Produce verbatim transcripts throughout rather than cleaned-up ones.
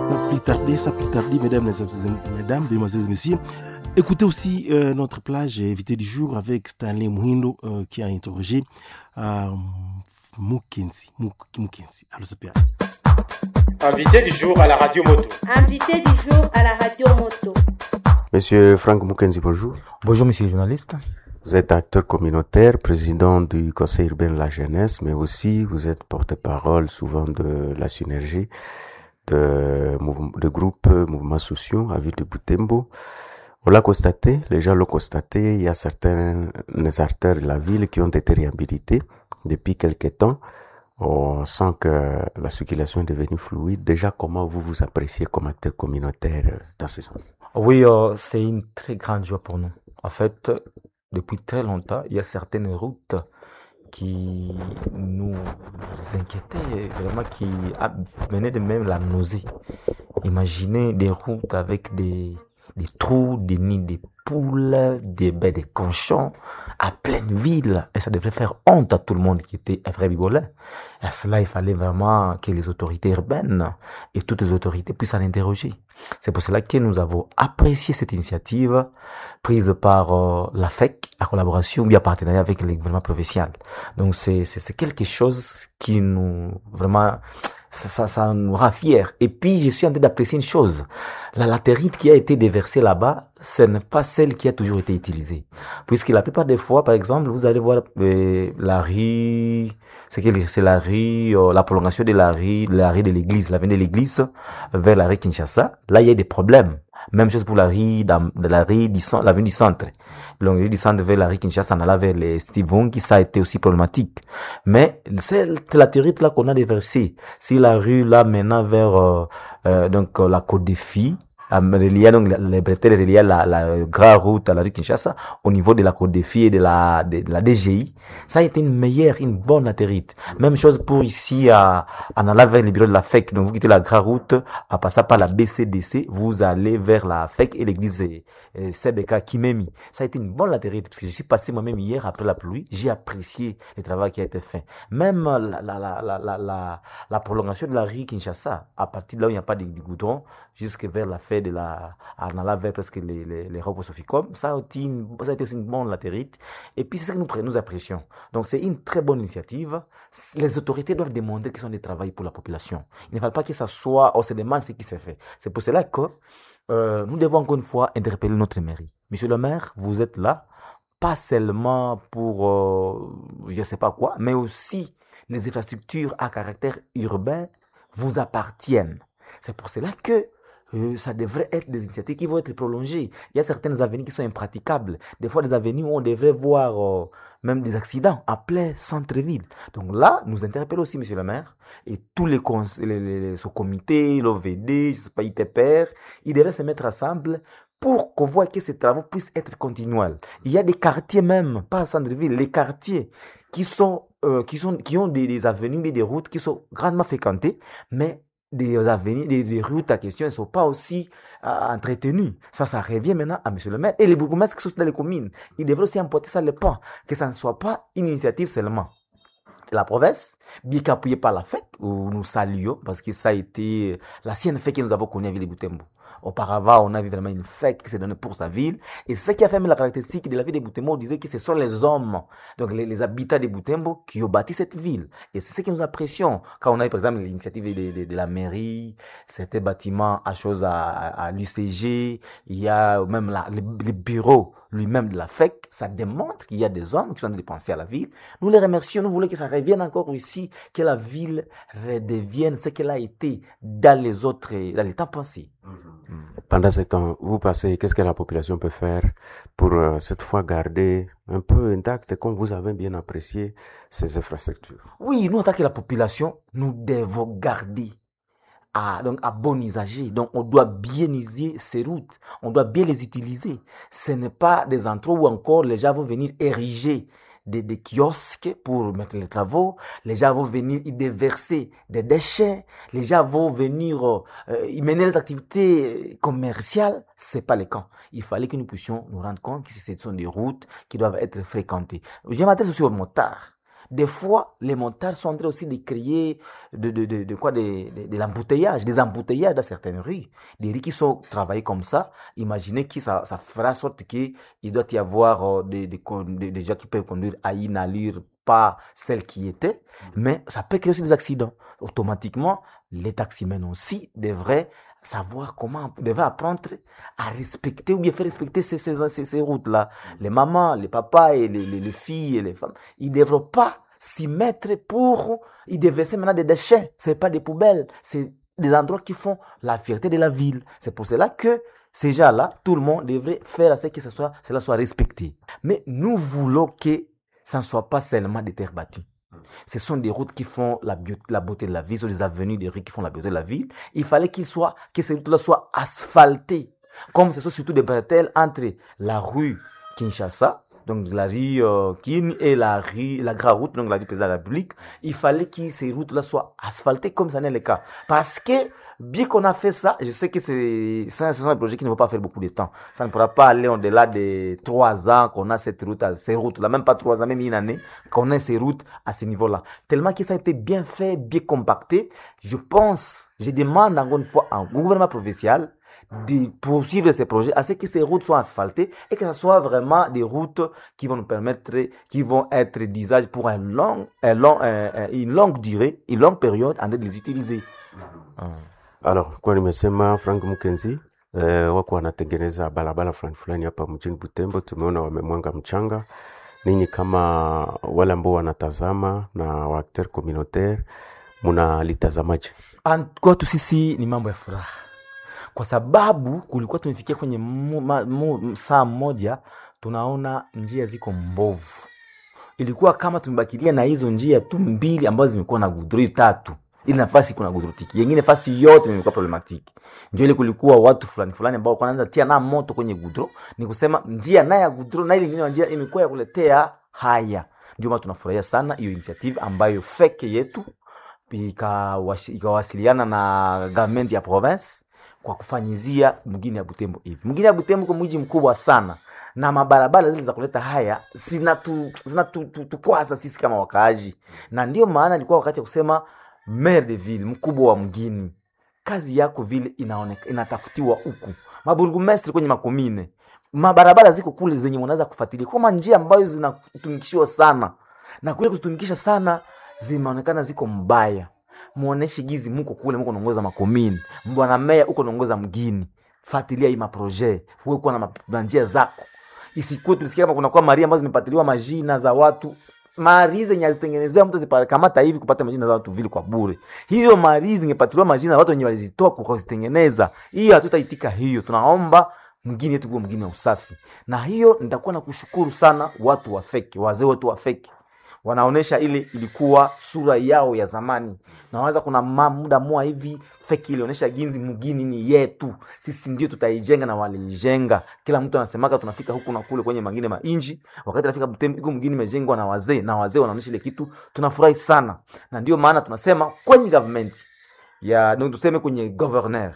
Sans plus tarder, sans plus tarder, mesdames, mesdames, mesdemoiselles et messieurs, écoutez aussi euh, notre plage invité du jour avec Stanley Muhindo euh, qui a interrogé euh, Mukenzi. Mukenzi. Alors c'est bien. Invité du jour à la radio moto. Invité du jour à la radio moto. Monsieur Franck Mukenzi, bonjour. Bonjour, monsieur le journaliste. Vous êtes acteur communautaire, président du Conseil urbain de la jeunesse, mais aussi vous êtes porte-parole souvent de la synergie de, de groupes mouvements sociaux à ville de Butembo. On l'a constaté, les gens l'ont constaté, il y a certains acteurs de la ville qui ont été réhabilités depuis quelques temps. On sent que la circulation est devenue fluide. Déjà, comment vous vous appréciez comme acteur communautaire dans ce sens? Oui, euh, c'est une très grande joie pour nous. En fait, depuis très longtemps, il y a certaines routes qui nous inquiétaient, vraiment qui venaient de même la nausée. Imaginez des routes avec des, des trous, des nids de poules, des baies de cochons à pleine ville. Et ça devrait faire honte à tout le monde qui était vrai bibolin. Et à cela, il fallait vraiment que les autorités urbaines et toutes les autorités puissent en interroger. C'est pour cela que nous avons apprécié cette initiative prise par euh, la F E C, en collaboration ou bien en partenariat avec le gouvernement provincial. Donc c'est, c'est, c'est quelque chose qui nous, vraiment, ça, ça, ça nous rend fiers. Et puis, je suis en train d'apprécier une chose. La latérite qui a été déversée là-bas, ce n'est pas celle qui a toujours été utilisée. Puisque la plupart des fois, par exemple, vous allez voir euh, la rue, c'est, que, c'est la rue, euh, la prolongation de la rue, la rue de l'église, la venue de l'église vers la rue Kinshasa. Là, il y a des problèmes. Même chose pour la rue, de la rue du centre, la rue du centre. Donc, la rue du centre vers la rue Kinshasa, en allant vers les Stivon, qui ça a été aussi problématique. Mais, c'est la théorie là qu'on a déversée. C'est la rue là, maintenant vers, euh, euh, donc, la Côte des Filles. Relié donc les bretelles reliées à la, la grande route à la rue Kinshasa au niveau de la Côte des Filles et de la de, de la D G I, ça a été une meilleure, une bonne latérite. Même chose pour ici à en allant vers le bureau de la F E C. Donc vous quittez la grande route, à passer par la B C D C, vous allez vers la F E C et l'église euh, C B K Kimemi. Ça a été une bonne latérite parce que je suis passé moi-même hier après la pluie, j'ai apprécié le travail qui a été fait. Même la la la la la la, la prolongation de la rue Kinshasa, à partir de là où il n'y a pas de, de goudron, jusque vers la fête de la, en allant vers presque les, les, les robes Soficom, ça a été une, ça a été aussi une bonne latérite. Et puis, c'est ça que nous, nous apprécions. Donc, c'est une très bonne initiative. Les autorités doivent demander qu'ils ont des travail pour la population. Il ne fallait pas que ça soit, on se demande ce qui s'est fait. C'est pour cela que, euh, nous devons encore une fois interpeller notre mairie. Monsieur le maire, vous êtes là, pas seulement pour, euh, je sais pas quoi, mais aussi les infrastructures à caractère urbain vous appartiennent. C'est pour cela que Euh, ça devrait être des initiatives qui vont être prolongées. Il y a certaines avenues qui sont impraticables. Des fois, des avenues où on devrait voir euh, même des accidents à plein centre-ville. Donc là, nous interpellons aussi, monsieur le maire, et tous les, cons- les, les, les sous-comités, l'O V D, je sais pas, I T P R, ils devraient se mettre ensemble pour qu'on voit que ces travaux puissent être continuels. Il y a des quartiers même, pas à centre-ville, les quartiers qui sont, euh, qui sont, qui ont des, des avenues et des routes qui sont grandement fréquentées, mais des avenues, des, des routes à question ne sont pas aussi euh, entretenues. Ça, ça revient maintenant à monsieur le maire et les bourgmestres qui sont dans les communes. Ils devraient aussi emporter ça le pas, que ça ne soit pas une initiative seulement de la province, bien qu'appuyée par la F E C, où nous saluons, parce que ça a été l'ancienne F E C que nous avons connue à Ville de Butembo. Auparavant, on avait vraiment une F E C qui s'est donnée pour sa ville. Et c'est ce qui a fait même la caractéristique de la ville de Butembo. On disait que ce sont les hommes, donc les, les habitants de Butembo, qui ont bâti cette ville. Et c'est ce que nous apprécions. Quand on a, par exemple, l'initiative de, de, de la mairie, certains bâtiments à chose à, à, à l'U C G, il y a même la, le, le bureau lui-même de la F E C, ça démontre qu'il y a des hommes qui sont en train de penser à la ville. Nous les remercions, nous voulons que ça revienne encore ici, que la ville redevienne ce qu'elle a été dans les autres, dans les temps passés. Pendant ce temps, vous pensez, qu'est-ce que la population peut faire pour euh, cette fois garder un peu intact, comme vous avez bien apprécié, ces infrastructures? Oui, nous, en tant que la population, nous devons garder à, donc, à bon usager. Donc, on doit bien user ces routes. On doit bien les utiliser. Ce n'est pas des endroits où encore les gens vont venir ériger des, des kiosques pour mettre les travaux. Les gens vont venir y déverser des déchets. Les gens vont venir euh, y mener les activités commerciales. C'est pas le cas. Il fallait que nous puissions nous rendre compte que ce sont des routes qui doivent être fréquentées. Je m'adresse aussi aux motards. des fois, les montages sont en train aussi de créer de, de, de, de quoi, de, de, de l'embouteillage, des embouteillages dans certaines rues. Des rues qui sont travaillées comme ça, imaginez que ça, ça fera sorte qu'il doit y avoir euh, des, des, des, des gens qui peuvent conduire à une allure pas celle qui était, mais ça peut créer aussi des accidents. Automatiquement, les taximens aussi devraient savoir comment, devraient apprendre à respecter ou bien faire respecter ces, ces, ces, ces routes-là. Les mamans, les papas et les, les, les filles et les femmes, ils ne devraient pas s'y mettre pour y déverser maintenant des déchets. Ce n'est pas des poubelles, c'est des endroits qui font la fierté de la ville. C'est pour cela que ces gens-là, tout le monde devrait faire à ce que ce soit, cela soit respecté. Mais nous voulons que ça ne soit pas seulement des terres battues. Ce sont des routes qui font la, bio- la beauté de la ville, ce sont des avenues, des rues qui font la beauté de la ville. Il fallait qu'il soit, que ces routes-là soient asphaltées, comme ce sont surtout des bretelles entre la rue Kinshasa, donc la rue euh, Kin et la rue, la grande route, donc la rue président de la République. Il fallait que ces routes-là soient asphaltées comme ça n'est le cas. Parce que, bien qu'on a fait ça, je sais que c'est, ce sont des projets qui ne vont pas faire beaucoup de temps. Ça ne pourra pas aller au-delà de trois ans qu'on a cette route, ces routes-là, même pas trois ans, même une année, qu'on a ces routes à ce niveau-là. Tellement que ça a été bien fait, bien compacté. Je pense, je demande encore une fois au gouvernement provincial de poursuivre ces projets, à ce que ces routes soient asphaltées et que ce soit vraiment des routes qui vont nous permettre, qui vont être d'usage pour un long, un long, un, un, une longue durée, une longue période, en train de les utiliser. Mm. Alors, kwa nimesema Frank Mukenzi eh, wako wanatengeneza barabara fulani fulani hapa mjini Butembo. Tumeona wamemwanga mchanga. Ninyi kama wale ambao wanatazama na waacteur communautaire, mnalitazamaje? Kwetu sisi ni mambo ya furaha, kwa sababu kulikuwa tumefikia kwenye mu, ma, mu, saa moja tunaona njia ziko mbovu. Ilikuwa kama tumebakilia na hizo njia tu mbili ambazo zimekuwa na gudro tatu. Ili nafasi kuna gudrotiki, yengine nafasi yote imekuwa problematiki. Ndio ile kulikuwa watu fulani fulani ambao wanaanza tia na moto kwenye gudro, ni kusema njia na ya gudro na ile nyingine njia imekuwa ya kuletea haya. Ndio maana tunafurahia sana hiyo initiative ambayo feke yetu ikawasiliana na government ya province kwa kufanyizia mgini ya Butembo hivi. Mgini ya Butembo kwa mji mkubwa sana, na mabarabara zile za kuleta haya zina tu zina tu, tu, tu kwaza sisi kama wakaaji. Na ndio maana ilikuwa wakati ya kusema maire de ville, mkubwa wa mgini, kazi yako vile inaoneka inatafutiwa huku. Maburgomestre kwenye makomine, mabarabara ziko kule zenye mnaweza kufuatilia kwa njia ambayo zinatumikishwa sana, na kule kutumikisha sana zimeonekana ziko mbaya. Muoneshe gizi mko kule, mko naongoza makomine, mbwana meya uko naongoza mgini, fuatilia hii maprojet, wewe kwa na njia zako. Isikuwe tulisikia kama kuna kwa Maria ambazo zimepatiliwa majina za watu, marize nyazitengenezea mtu zipakamata hivi kupata majina za watu vile kwa bure. Hiyo marize ngepatiliwa majina za watu wenye walizitoa kuzitengeneza. Hiyo hatutaitika hiyo. Tunaomba mgini yetu kwa mgini ya usafi. Na hiyo nitakuwa na kushukuru sana watu wa feki, wazee wetu wa feki. Wanaonesha ile ilikuwa sura yao ya zamani. Na waza kuna muda mwa hivi feki ilionesha ginzi mgini ni yetu. Sisi ndio tutaijenga na walijenga. Kila mtu anasemaka tunafika huku na kule kwenye mangine mainji. Wakati tunafika Butembo iko mgini imejengwa na wazee, na wazee wanaonesha ile kitu, tunafurahi sana. Na ndio maana tunasema kwenye government ya ndio tuseme kwenye governor,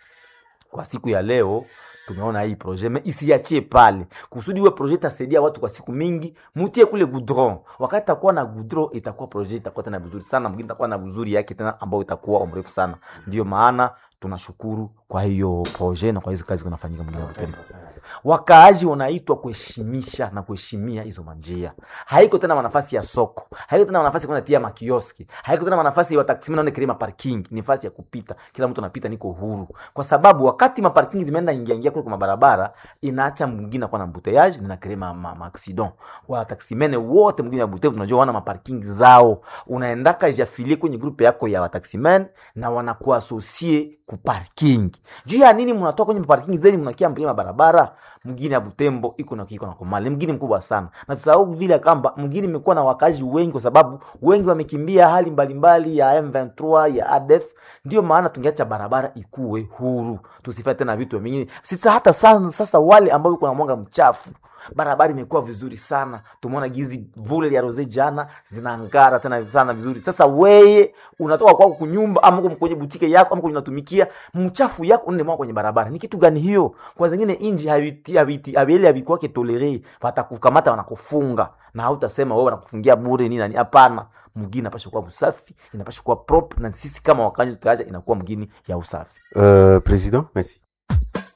kwa siku ya leo tumeona hii projet, mais isiachie pale. Kusudi uwe projet itasaidia watu kwa siku mingi, mutie kule goudron. Wakati takuwa na goudron itakuwa projet itakuwa tena vizuri sana, mwingine itakuwa na vizuri yake tena ambao itakuwa mrefu sana. Ndio maana tunashukuru kwa hiyo projet na kwa hizo kazi kunafanyika mwingine Butembo. Wakaaji wanaitwa kuheshimisha na kuheshimia hizo manjia. Haiko tena nafasi ya soko, haiko tena nafasi kuna tia makioski, haiko tena nafasi ya taxi na krema parking, ni nafasi ya kupita. Kila mtu anapita niko huru. Kwa sababu wakati ma parking zimeenda ingia ingia kwa barabara, inaacha mwingine kwa na mbuteyage na krema ma, ma accident. Wa taxi mene wote mwingine ya Butembo tunajua wana ma parking zao. Unaendaka jafilie kwenye grupe yako ya taxi men na wanakuwa associate ku parking. Juu ya nini mnatoka kwenye parking zeni mnakia mprima barabara? Mgini ya Butembo iko na kiko na komali, mgini mkubwa sana. Na tusahau vile kamba mgini imekuwa na wakazi wengi kwa sababu wengi wamekimbia hali mbalimbali ya M ishirini na tatu ya A D F. Ndio maana tungeacha barabara ikuwe huru, tusifanye tena vitu vingine. Sasa hata sana, sasa wale ambao yuko na mwanga mchafu, barabara imekuwa vizuri sana. Tumeona gizi vule ya rose jana zinangara tena sana vizuri. Sasa wewe unatoka kwako kunyumba ama uko kwenye butike yako ama kwenye unatumikia, mchafu yako unaende mwa kwenye barabara. Ni kitu gani hiyo? Kwa zingine inji haiti si abiti abele abikuwa ketolere watakukamata wanakufunga na hautasema wewe wanakufungia bure nini nani. Hapana, mgini inapaswa kuwa msafi, inapaswa kuwa propre, na sisi kama wakanya tutaacha inakuwa mgini ya usafi. Euh, Président, merci.